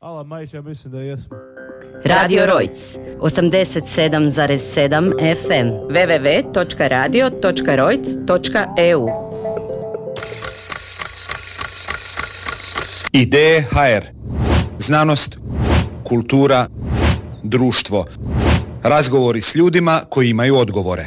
Ala Majić, ja mislim da jesmo. Radio Rojc, 87,7 FM, www.radio.rojc.eu. Ideje HR. Znanost, kultura, društvo. Razgovori s ljudima koji imaju odgovore.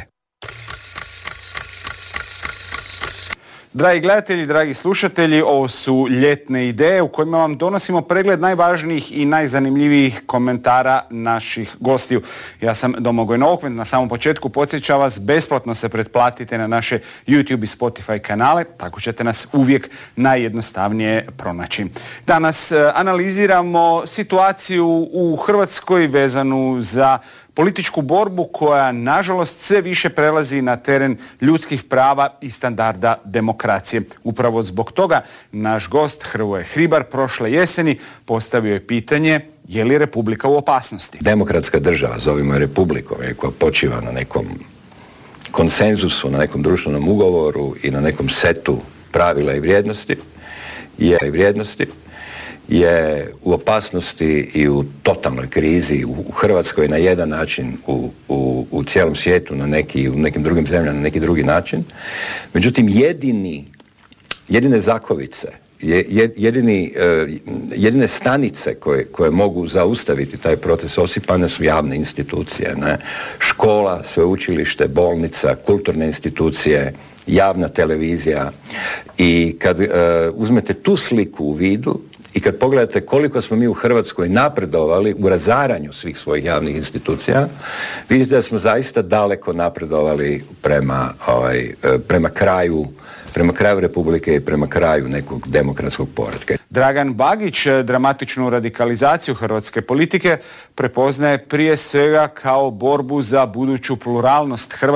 Dragi gledatelji, dragi slušatelji, ovo su ljetne ideje u kojima vam donosimo pregled najvažnijih i najzanimljivijih komentara naših gostiju. Ja sam Domagoj Novokmet, na samom početku podsjećam vas, besplatno se pretplatite na naše YouTube i Spotify kanale, tako ćete nas uvijek najjednostavnije pronaći. Danas analiziramo situaciju u Hrvatskoj vezanu za političku borbu koja, nažalost, sve više prelazi na teren ljudskih prava i standarda demokracije. Upravo zbog toga naš gost Hrvoje Hribar prošle jeseni postavio je pitanje: je li Republika u opasnosti? Demokratska država, zovimo je republikom, koja počiva na nekom konsenzusu, na nekom društvenom ugovoru i na nekom setu pravila i vrijednosti, je u opasnosti i u totalnoj krizi u Hrvatskoj na jedan način, u cijelom svijetu u nekim drugim zemljama na neki drugi način. Međutim, jedine zakovice, jedine stanice koje mogu zaustaviti taj proces osipane su javne institucije, ne? Škola, sveučilište, bolnica, kulturne institucije, javna televizija. I kad uzmete tu sliku u vidu i kad pogledate koliko smo mi u Hrvatskoj napredovali u razaranju svih svojih javnih institucija, vidite da smo zaista daleko napredovali prema kraju Republike i prema kraju nekog demokratskog poretka. Dragan Bagić dramatičnu radikalizaciju hrvatske politike prepoznaje prije svega kao borbu za buduću pluralnost Hrvatske